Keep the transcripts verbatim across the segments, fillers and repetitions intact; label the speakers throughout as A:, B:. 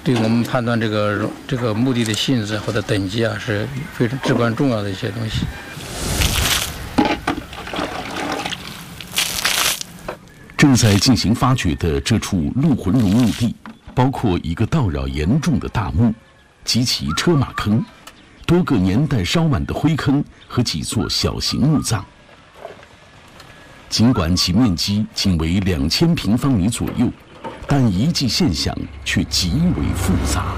A: 对我们判断这个这个墓地的性质或者等级啊，是非常至关重要的一些东西。
B: 正在进行发掘的这处陆浑龙墓地，包括一个盗扰严重的大墓及其车马坑，多个年代稍晚的灰坑和几座小型墓葬。尽管其面积仅为两千平方米左右，但遗迹现象却极为复杂。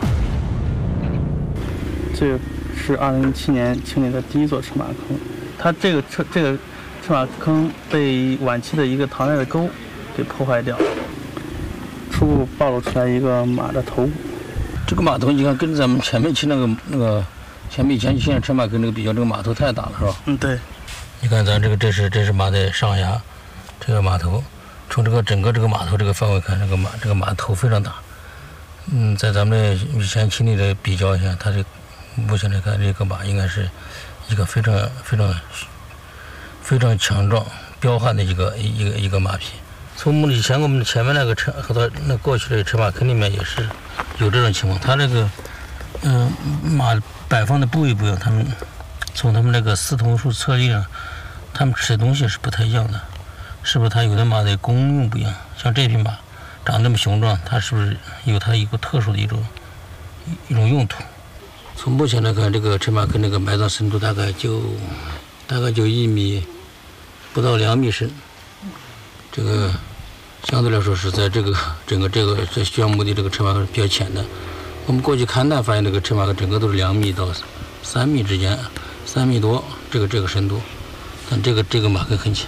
C: 这是二零一七年清理的第一座车马坑，它这个车这个车马坑被晚期的一个唐代的沟给破坏掉，初步暴露出来一个马的头骨。
A: 这个马头你看跟咱们前面去那个那个前面以前现在车马跟那个比较，这个马头太大了是吧？
C: 嗯，对。
A: 你看咱这个这是这是马的上牙，这个马头，从这个整个这个马头这个范围看，这个马这个马头非常大。嗯，在咱们以前清理的比较一下，它这目前来看，这个马应该是一个非常非常非常强壮、彪悍的一个一个一个马匹。从我们以前我们前面那个车和它那过去的车马坑里面也是有这种情况，它这个嗯、呃、马摆放的部位不一样，他们从他们那个四头数侧立上，他们吃的东西是不太一样的，是不是？它有的马的功用不一样，像这匹马长这么雄壮，它是不是有它一个特殊的一种一种用途？从目前来看，这个车马坑那个埋葬深度大概就大概就一米不到两米深，这个相对来说是在这个整个这个这宣墓的这个车马坑是比较浅的。我们过去勘探发现，这个车马坑整个都是两米到三米之间，三米多这个这个深度，但这个这个马坑很浅。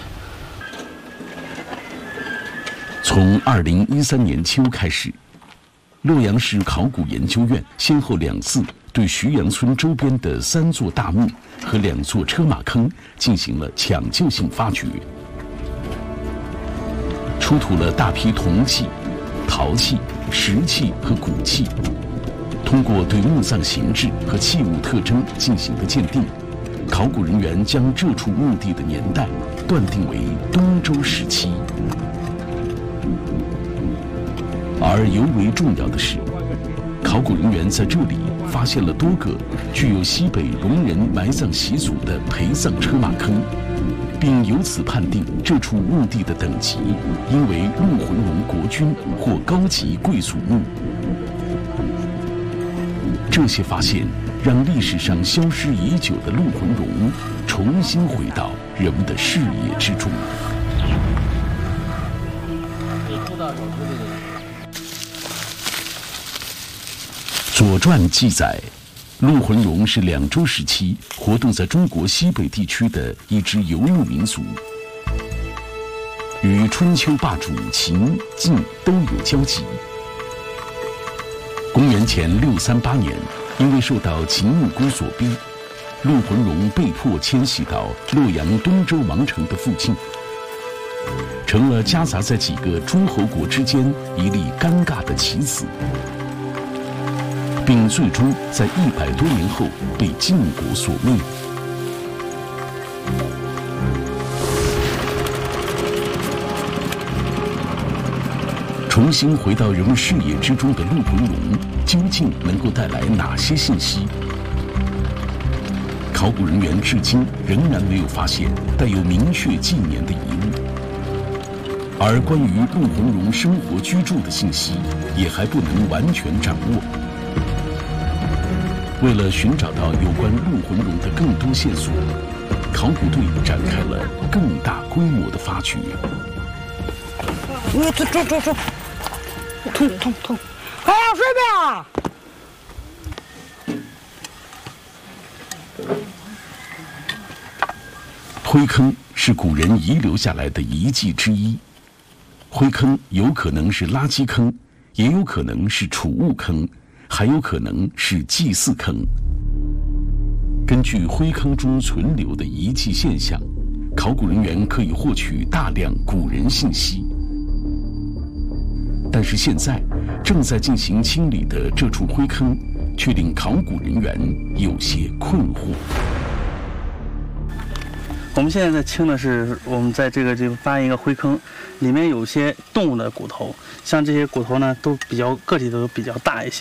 B: 从二零一三年秋开始，洛阳市考古研究院先后两次对徐阳村周边的三座大墓和两座车马坑进行了抢救性发掘，出土了大批铜器、陶器、石器和骨器。通过对墓葬形制和器物特征进行的鉴定，考古人员将这处墓地的年代断定为东周时期。而尤为重要的是，考古人员在这里发现了多个具有西北戎人埋葬习俗的陪葬车马坑，并由此判定这处墓地的等级应为陆浑龙国君或高级贵族墓。这些发现让历史上消失已久的陆浑龙重新回到人们的视野之中。《左传》记载，陆浑龙是两周时期活动在中国西北地区的一支游牧民族，与春秋霸主秦、晋都有交集。公元前六三八年，因为受到秦穆公所逼，陆浑龙被迫迁徙到洛阳东周王城的附近，成了夹杂在几个诸侯国之间一粒尴尬的棋子，并最终在一百多年后被晋国所灭。重新回到人们视野之中的陆浑龙，究竟能够带来哪些信息？考古人员至今仍然没有发现带有明确纪年的遗物，而关于陆浑龙生活居住的信息也还不能完全掌握。为了寻找到有关陆浑龙的更多线索，考古队展开了更大规模的发掘。
D: 我走走走走，痛痛痛！还要水呗！
B: 灰坑是古人遗留下来的遗迹之一，灰坑有可能是垃圾坑，也有可能是储物坑，还有可能是祭祀坑。根据灰坑中存留的遗迹现象，考古人员可以获取大量古人信息。但是现在正在进行清理的这处灰坑，却令考古人员有些困惑。
C: 我们现在在清的是我们在这个这个发现一个灰坑，里面有些动物的骨头，像这些骨头呢都比较个体都比较大一些。